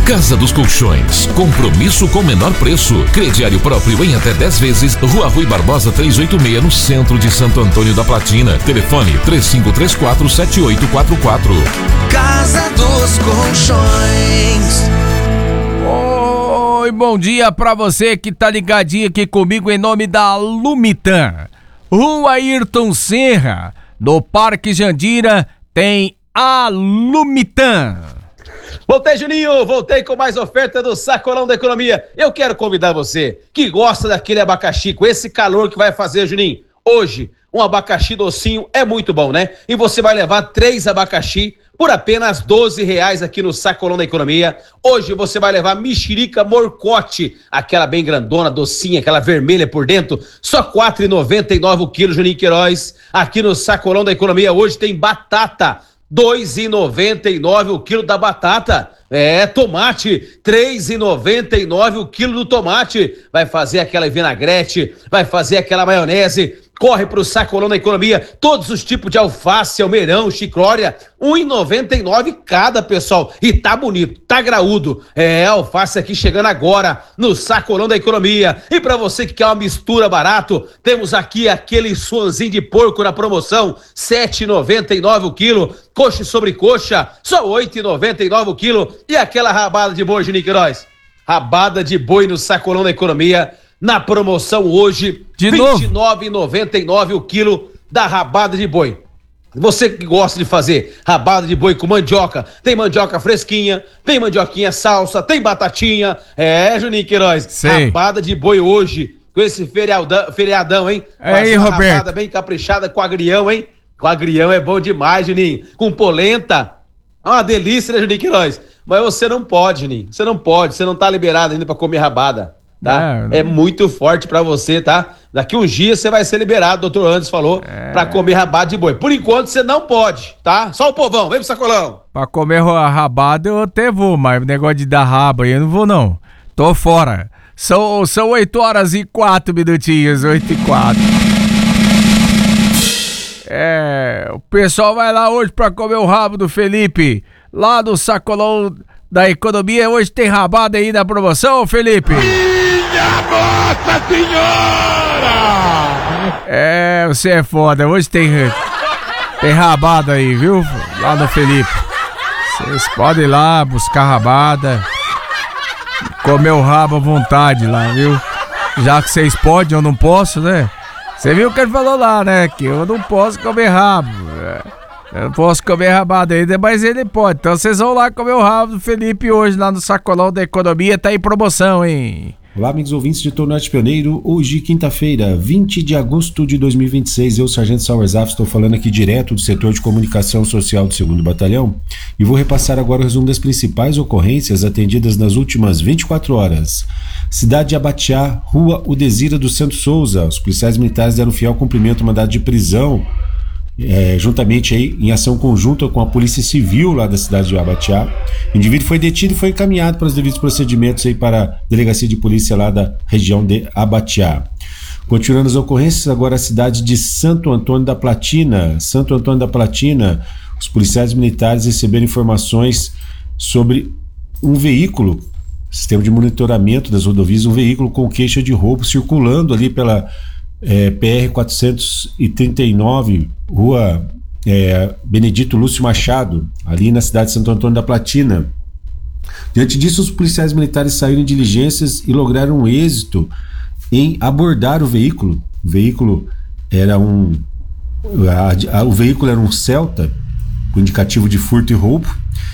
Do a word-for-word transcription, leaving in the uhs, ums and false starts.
Casa dos Colchões, compromisso com menor preço, crediário próprio em até dez vezes, Rua Rui Barbosa trezentos e oitenta e seis, no centro de Santo Antônio da Platina. Telefone três cinco três quatro, sete oito quatro quatro. Casa dos Colchões. Oi, bom dia pra você que tá ligadinho aqui comigo em nome da Lumitan. Rua Ayrton Serra, no Parque Jandira, tem a Lumitan. Voltei, Juninho, voltei com mais oferta do Sacolão da Economia. Eu quero convidar você que gosta daquele abacaxi com esse calor que vai fazer, Juninho. Hoje, um abacaxi docinho é muito bom, né? E você vai levar três abacaxi por apenas doze reais aqui no Sacolão da Economia. Hoje você vai levar mexerica morcote, aquela bem grandona, docinha, aquela vermelha por dentro, só quatro reais e noventa e nove o quilo, Juninho Queiroz. Aqui no Sacolão da Economia hoje tem batata, dois reais e noventa e nove o quilo da batata. É, tomate, três reais e noventa e nove o quilo do tomate. Vai fazer aquela vinagrete, vai fazer aquela maionese. Corre pro Sacolão da Economia, todos os tipos de alface, almeirão, chiclória, um real e noventa e nove cada, pessoal. E tá bonito, tá graúdo. É, alface aqui chegando agora no Sacolão da Economia. E pra você que quer uma mistura barato, temos aqui aquele suanzinho de porco na promoção, sete reais e noventa e nove o quilo. Coxa e sobrecoxa, só oito reais e noventa e nove o quilo. E aquela rabada de boi, Juninho Queiroz? Rabada de boi no Sacolão da Economia, na promoção hoje, de vinte e nove reais e noventa e nove o quilo da rabada de boi. Você que gosta de fazer rabada de boi com mandioca, tem mandioca fresquinha, tem mandioquinha salsa, tem batatinha. É, Juninho Queiroz, Sei. Rabada de boi hoje, com esse feriadão, feriadão hein? É aí, uma Roberto. rabada bem caprichada com agrião, hein? Com agrião é bom demais, Juninho. Com polenta, é uma delícia, né, Juninho Queiroz? Mas você não pode, Juninho, você não pode, você não tá liberado ainda pra comer rabada. Tá? É, é muito forte pra você, tá? Daqui uns dias você vai ser liberado, o doutor Anderson falou, é. pra comer rabada de boi. Por enquanto você não pode, tá? Só o povão, vem pro Sacolão. Pra comer a rabada eu até vou, mas o negócio de dar raba aí eu não vou não. Tô fora. São, são oito horas e quatro minutinhos, oito e quatro. É, o pessoal vai lá hoje pra comer o rabo do Felipe, lá no Sacolão da Economia. Hoje tem rabada aí na promoção, Felipe? Nossa Senhora! É, você é foda. Hoje tem, tem rabada aí, viu? Lá no Felipe. Vocês podem ir lá buscar rabada, comer o rabo à vontade lá, viu? Já que vocês podem, eu não posso, né? Você viu o que ele falou lá, né? Que eu não posso comer rabo. Eu não posso comer rabada ainda, mas ele pode. Então vocês vão lá comer o rabo do Felipe hoje lá no Sacolão da Economia. Tá em promoção, hein? Olá, amigos ouvintes de Tornote Pioneiro. Hoje, quinta-feira, vinte de agosto de dois mil e vinte e seis, eu, Sargento Sauerzaf, estou falando aqui direto do setor de comunicação social do segundo Batalhão e vou repassar agora o resumo das principais ocorrências atendidas nas últimas vinte e quatro horas. Cidade de Abatiá, Rua Udezira dos Santos Souza. Os policiais militares deram fiel cumprimento ao mandado de prisão, É, juntamente aí em ação conjunta com a Polícia Civil lá da cidade de Abatiá. O indivíduo foi detido e foi encaminhado para os devidos procedimentos aí para a Delegacia de Polícia lá da região de Abatiá. Continuando as ocorrências, agora a cidade de Santo Antônio da Platina. Santo Antônio da Platina, os policiais militares receberam informações sobre um veículo, sistema de monitoramento das rodovias, um veículo com queixa de roubo circulando ali pela É, P R quatrocentos e trinta e nove, Rua é, Benedito Lúcio Machado, ali na cidade de Santo Antônio da Platina. Diante disso, os policiais militares saíram em diligências e lograram um êxito em abordar o veículo. O veículo era um, a, a, o veículo era um Celta, com indicativo de furto e roubo.